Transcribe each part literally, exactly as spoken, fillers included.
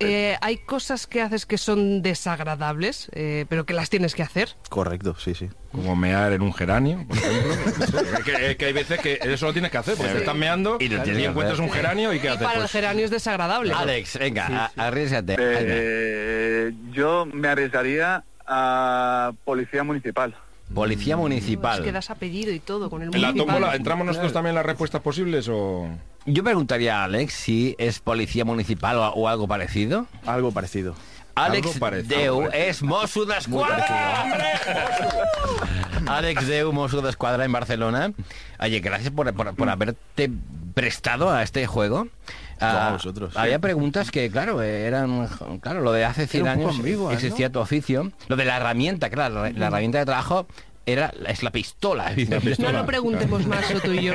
eh, hay cosas que haces que son desagradables, eh, pero que las tienes que hacer. Correcto, sí, sí. Como mear en un geranio, por ejemplo. es, que, es que hay veces que eso lo tienes que hacer, porque Sí. te estás meando Y y, lo tienes que encuentras hacer. un geranio y ¿qué Y haces? para el Pues, geranio es desagradable. Alex, venga, Sí, a- sí. arriésgate. Jaime. Eh, yo me arriesgaría a policía municipal. Policía Es municipal. que das apellido y todo con el ¿En la municipal. tómbola entramos nosotros también en las respuestas posibles o...? Yo preguntaría a Alex si es policía municipal o, o algo parecido. Algo parecido. Alex Algo parecido, Deu algo parecido. es Mosso d'Esquadra. Alex Deu, Mosso d'Esquadra en Barcelona. Oye, gracias por, por, por haberte prestado a este juego. Ah, a vosotros, sí. había preguntas que, claro, eran... Claro, lo de hace cien Era un poco años ambiguas, ¿no? existía tu oficio. Lo de la herramienta, claro, la, la herramienta de trabajo era es la pistola, evidentemente. No lo preguntemos más, Soto y yo.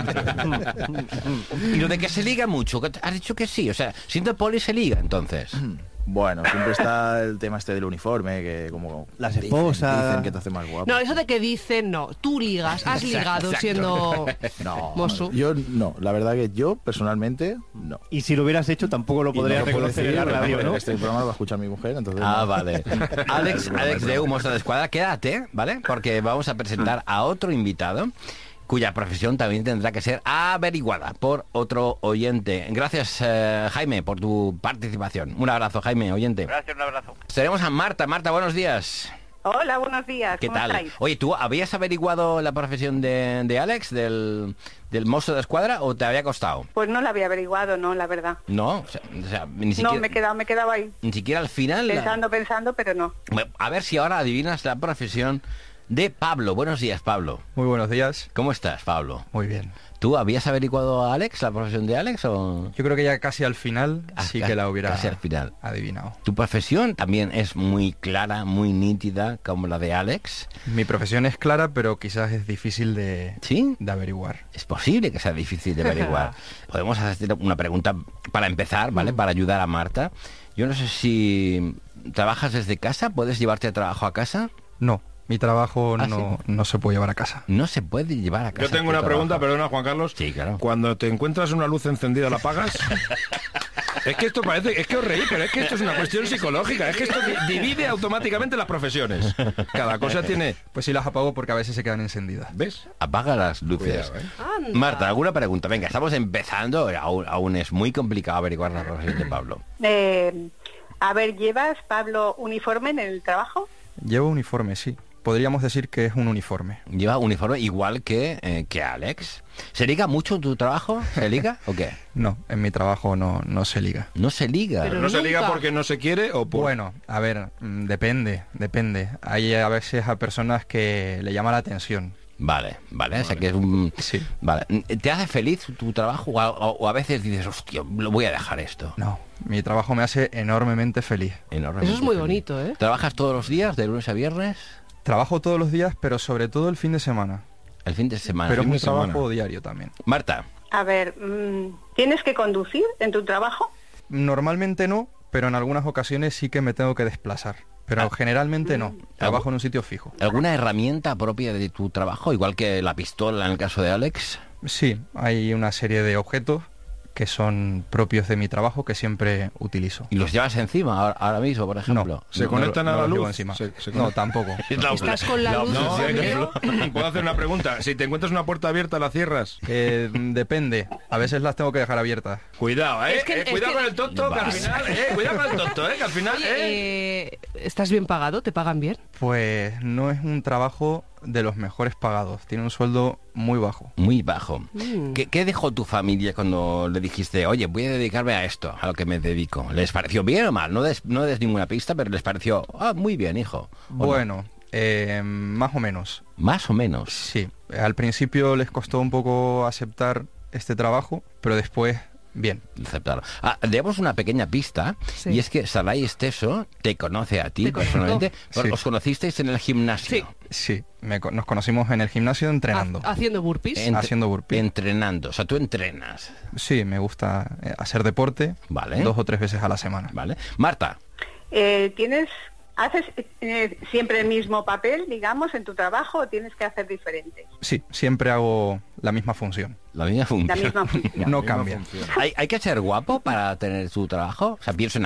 Y lo de que se liga mucho, que has dicho que sí, o sea, siendo poli se liga, entonces. Bueno, siempre está el tema este del uniforme, que como... Las dicen- esposas. Dicen que te hace más guapo. No, eso de que dicen, no. Tú ligas, has ligado Exacto. siendo No, Mosso. yo no. La verdad que yo, personalmente, no. Y si lo hubieras hecho, tampoco lo Y no podrías lo puedo reconocer en la decir, radio, porque ¿no? Este programa lo va a escuchar mi mujer, entonces... Ah, no. vale. Alex, Alex de Mosso d'Esquadra, quédate, ¿vale? Porque vamos a presentar a otro invitado cuya profesión también tendrá que ser averiguada por otro oyente. Gracias, eh, Jaime, por tu participación. Un abrazo, Jaime, oyente. Gracias, un abrazo. Tenemos a Marta. Marta, buenos días. Hola, buenos días. ¿Qué ¿Cómo tal? estáis? Oye, ¿tú habías averiguado la profesión de, de Alex, del, del Mosso d'Esquadra, o te había costado? Pues no la había averiguado, no, la verdad. No, o sea, o sea, ni No, siquiera, me he quedado, me he quedado ahí, ni siquiera al final. la- pensando, pensando, pero no. Bueno, a ver si ahora adivinas la profesión de Pablo. Buenos días, Pablo. Muy buenos días. ¿Cómo estás, Pablo? Muy bien. ¿Tú habías averiguado a Alex, la profesión de Alex, o...? Yo creo que ya casi al final Ah, sí ca- que la hubiera casi al final. adivinado. Tu profesión también es muy clara, muy nítida, como la de Alex. Mi profesión es clara, pero quizás es difícil de, ¿Sí? de averiguar. Es posible que sea difícil de averiguar. Podemos hacer una pregunta para empezar, ¿vale? Para ayudar a Marta. Yo no sé si trabajas desde casa, ¿puedes llevarte a trabajo a casa? No, mi trabajo ¿Ah, no, sí? no se puede llevar a casa. No se puede llevar a casa. Yo tengo tu una trabajo. pregunta, perdona, Juan Carlos. Sí, claro. Cuando te encuentras una luz encendida, ¿la apagas? Es que esto parece, es que os reís, pero es que esto es una cuestión psicológica. Es que esto di- divide automáticamente las profesiones. Cada cosa tiene... Pues sí las apago porque a veces se quedan encendidas. ¿Ves? Apaga las luces. Cuidado, ¿eh? Anda. Marta, ¿alguna pregunta? Venga, estamos empezando, aún, aún es muy complicado averiguar la profesión de Pablo. Eh, a ver, ¿llevas, Pablo, uniforme en el trabajo? Llevo uniforme, sí. Podríamos decir que es un uniforme. Lleva uniforme igual que, eh, que Alex. ¿Se liga mucho tu trabajo? ¿Se liga o qué? No, en mi trabajo no, no se liga. No se liga. Pero ¿No se liga nunca. porque no se quiere o por...? Bueno, a ver, mm, depende, depende. Hay a veces a personas que le llama la atención. Vale, vale, o sea que es un... Sí. Vale. ¿Te hace feliz tu trabajo o a, o a veces dices, hostia, lo voy a dejar esto? No, mi trabajo me hace enormemente feliz. Enormemente Eso es muy feliz. bonito, ¿eh? ¿Trabajas todos los días, de lunes a viernes? Trabajo todos los días, pero sobre todo el fin de semana. El fin de semana. Pero es fin un de semana. trabajo diario también. Marta, A ver, mm, ¿tienes que conducir en tu trabajo? Normalmente no, pero en algunas ocasiones sí que me tengo que desplazar. Pero Ah. generalmente no. Trabajo en un sitio fijo. ¿alguna herramienta propia de tu trabajo, igual que la pistola en el caso de Alex? Sí, hay una serie de objetos que son propios de mi trabajo que siempre utilizo. ¿Y los llevas encima ahora, ahora mismo, por ejemplo? ¿Se No, conectan no a la los llevo luz? encima. Se- se No, conectan. tampoco. Estás con la luz No, es que- encendido. puedo hacer una pregunta. Si te encuentras una puerta abierta, ¿la cierras? Eh, depende. A veces las tengo que dejar abiertas. Cuidado, ¿eh? Es que- Eh, es cuidado que- con el tonto, que al Vale. final... Eh, cuidado con el tonto, ¿eh? Que al final... Oye, Eh. eh, ¿estás bien pagado? ¿Te pagan bien? Pues no es un trabajo de los mejores pagados. Tiene un sueldo muy bajo. Muy bajo. Mm. ¿Qué, qué dejó tu familia cuando le dijiste, oye, voy a dedicarme a esto, a lo que me dedico? ¿Les pareció bien o mal? No des, no des ninguna pista, pero les pareció, ah, muy bien, hijo. ¿O no? Bueno, eh, más o menos. Más o menos. Sí. Al principio les costó un poco aceptar este trabajo, pero después, bien. Aceptarlo. Ah, demos una pequeña pista, Sí. y es que Saray Esteso te conoce a ti Te conozco. personalmente, porque Sí. os conocisteis en el gimnasio. Sí. Sí, me co- nos conocimos en el gimnasio entrenando. Ha- haciendo burpees. Entre- haciendo burpees. Entrenando, o sea, tú entrenas, Sí, me gusta eh, hacer deporte Vale. dos o tres veces a la semana. ¿vale? Marta, Eh, ¿Tienes, haces eh, siempre el mismo papel, digamos, en tu trabajo o tienes que hacer diferentes? Sí, siempre hago la misma función. la misma La función. misma función. No cambia. ¿Hay, ¿Hay que ser guapo para tener tu trabajo? O sea, pienso en